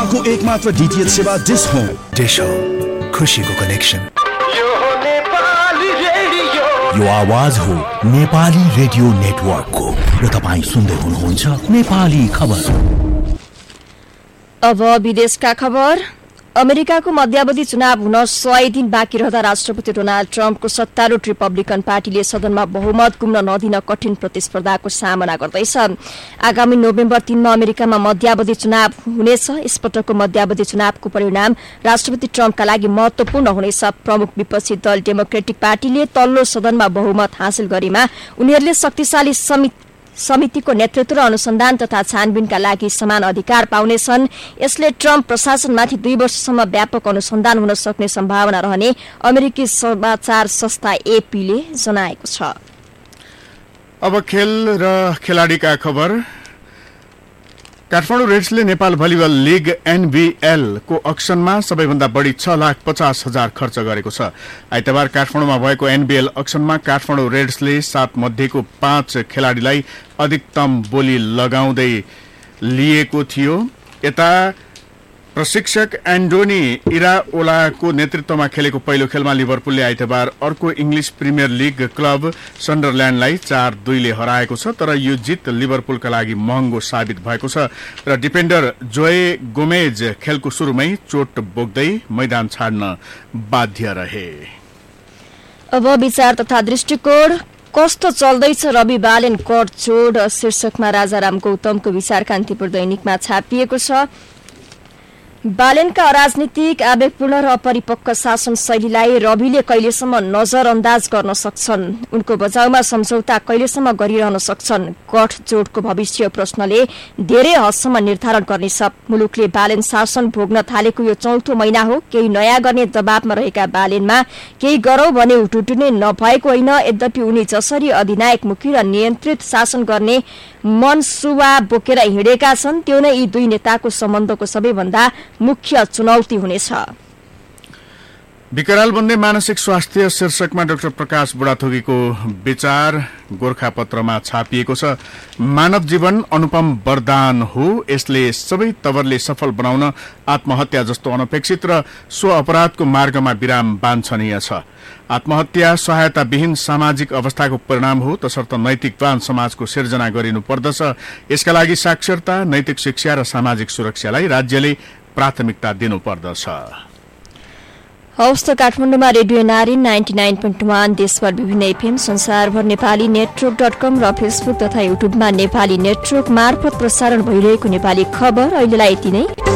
भारतको एकमात्र डीटीएच सेवा डिश होम। डिश होम, खुशीको कनेक्सन। यो आवाज हो नेपाली रेडियो नेटवर्कको र तपाईँ सुन्दै हुनुहुन्छ नेपाली खबर। अब विदेशका खबर। अमेरिकाको मध्यावधि चुनाव हुन 100 दिन बाँकी रहँदा राष्ट्रपति डोनाल्ड ट्रम्पको सत्तारूढ रिपब्लिकन पार्टीले सदनमा बहुमत गुम्न नदिन कठिन प्रतिस्पर्धाको सामना गर्दैछ। आगामी नोभेम्बर 3 मा अमेरिकामा मध्यावधि चुनाव हुनेछ। यसपटकको मध्यावधि चुनावको परिणाम राष्ट्रपति ट्रम्पका लागि महत्वपूर्ण हुनेछ। प्रमुख विपक्षी दल डेमोक्रेटिक पार्टीले तल्लो सदनमा बहुमत हासिल गरेमा उनीहरूले शक्तिशाली समितिको नेतृत्व र अनुसन्धान तथा छानबिनका लागि समान अधिकार पाउनेछन्। यसले ट्रम्प प्रशासनमाथि 2 वर्षसम्म व्यापक अनुसन्धान हुन सक्ने सम्भावना रहने अमेरिकी समाचार संस्था एपीले जनाएको छ। अब खेल र खेलाडीका खबर। Kathmandu रेड्सले Nepal volleyball league NBL को अक्सनमा सबैभन्दा बढी 6,50,000 खर्च गरेको छ। आइतबार काठमाडौँमा भएको एनबीएल अक्सनमा काठमाडौँ रेड्सले 7 मध्येको 5 खेलाडीलाई अधिकतम बोली लगाउँदै लिएको थियो। यता प्रशिक्षक एन्डोनी इराओलाको नेतृत्वमा खेलेको पहिलो खेलमा लिभरपुलले आइतबार अर्को इंग्लिश प्रिमियर लीग क्लब सन्डरल्यान्डलाई 4-2 ले हराएको छ। तर यो जित लिभरपुलका लागि महँगो साबित भएको छ र डिफेन्डर जोए गोमेज खेलको सुरुमै चोट बोक्दै मैदान छाड्न बाध्य रहे। अब विचार तथा दृष्टिकोण। कस्तो चल्दैछ रवि बालेन कटचोड शीर्षकमा राजाराम गौतमको विचार कान्तिपुर दैनिकमा छापिएको छ। बालेनका अराजनीतिक आवेगपूर्ण र अपरिपक्व शासन शैलीलाई रविले कहिलेसम्म नजरअन्दाज गर्न सक्छन्? उनको बचाउमा सम्झौता कहिलेसम्म गरिरहन सक्छन्? गठजोडको भविष्य प्रश्नले धेरै हदसम्म निर्धारण गर्नेछ। मुलुकले बालेन शासन भोग्न थालेको यो 4थो महिना हो। केही नयाँ गर्ने दबावमा रहेका बालेनमा केही गरौं भने उठुटुने नभएको होइन। यद्यपि उनी जसरी अधिनायकमुखी र नियन्त्रित शासन गर्ने मनसुवा बोकेर हिँडेका छन् त्यो नै यी दुई नेताको सम्बन्धको सबैभन्दा मुख्य चुनौती हुनेछ। विकराल बन्ने मानसिक स्वास्थ्य शीर्षकमा डाक्टर प्रकाश बुढाथोकीको विचार गोरखापत्रमा छापिएको छ। मानव जीवन अनुपम वरदान हो। यसले सबै तवरले सफल बनाउन आत्महत्या जस्तो अनपेक्षित र स्व अपराधको मार्गमा विराम वाञ्छनीय छ। आत्महत्या सहायताविहीन सामाजिक अवस्थाको परिणाम हो। तसर्थ नैतिकवान समाजको सिर्जना गरिनु पर्दछ। यसका लागि साक्षरता, नैतिक शिक्षा र सामाजिक सुरक्षालाई राज्यले प्राथमिकता दिनुपर्दछ। हौस् त काठमाडौँमा रेडियो नारी 99.1 देशभर विभिन्न एफएम संसारभर नेपाली नेटवर्क.com र फेसबुक तथा युट्युबमा नेपाली नेटवर्क मार्फत प्रसारण भइरहेको नेपाली खबर अहिलेलाई यति नै।